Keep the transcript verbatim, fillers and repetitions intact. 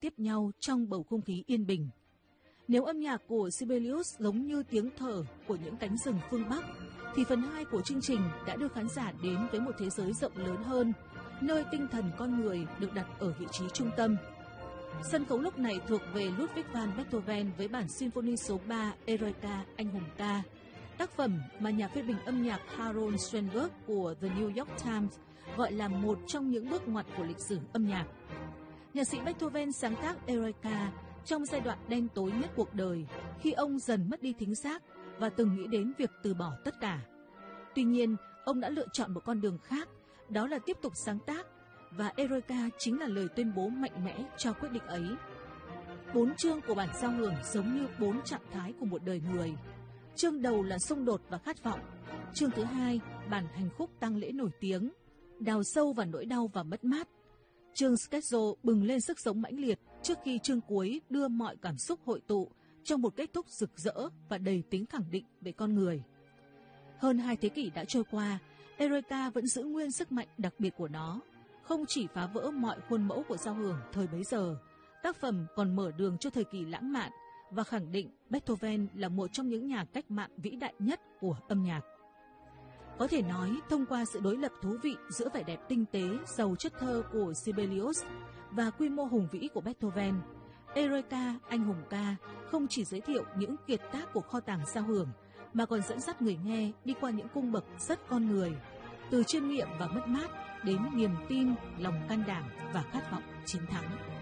tiếp nhau trong bầu không khí yên bình. Nếu âm nhạc của Sibelius giống như tiếng thở của những cánh rừng phương Bắc, thì phần hai của chương trình đã đưa khán giả đến với một thế giới rộng lớn hơn, nơi tinh thần con người được đặt ở vị trí trung tâm. Sân khấu lúc này thuộc về Ludwig van Beethoven với bản Symphony số ba Eroica Anh hùng ca, tác phẩm mà nhà phê bình âm nhạc Harold Schoenberg của The New York Times gọi là một trong những bước ngoặt của lịch sử âm nhạc. Nhạc sĩ Beethoven sáng tác Eroica trong giai đoạn đen tối nhất cuộc đời, khi ông dần mất đi thính giác và từng nghĩ đến việc từ bỏ tất cả. Tuy nhiên, ông đã lựa chọn một con đường khác, đó là tiếp tục sáng tác, và Eroica chính là lời tuyên bố mạnh mẽ cho quyết định ấy. Bốn chương của bản giao hưởng giống như bốn trạng thái của một đời người. Chương đầu là xung đột và khát vọng. Chương thứ hai, bản hành khúc tang lễ nổi tiếng, đào sâu vào nỗi đau và mất mát. Chương Scherzo bừng lên sức sống mãnh liệt trước khi chương cuối đưa mọi cảm xúc hội tụ trong một kết thúc rực rỡ và đầy tính khẳng định về con người. Hơn hai thế kỷ đã trôi qua, Eroica vẫn giữ nguyên sức mạnh đặc biệt của nó, không chỉ phá vỡ mọi khuôn mẫu của giao hưởng thời bấy giờ, tác phẩm còn mở đường cho thời kỳ lãng mạn và khẳng định Beethoven là một trong những nhà cách mạng vĩ đại nhất của âm nhạc. Có thể nói, thông qua sự đối lập thú vị giữa vẻ đẹp tinh tế, giàu chất thơ của Sibelius và quy mô hùng vĩ của Beethoven, Eroica Anh hùng ca không chỉ giới thiệu những kiệt tác của kho tàng giao hưởng, mà còn dẫn dắt người nghe đi qua những cung bậc rất con người, từ chiêm nghiệm và mất mát đến niềm tin, lòng can đảm và khát vọng chiến thắng.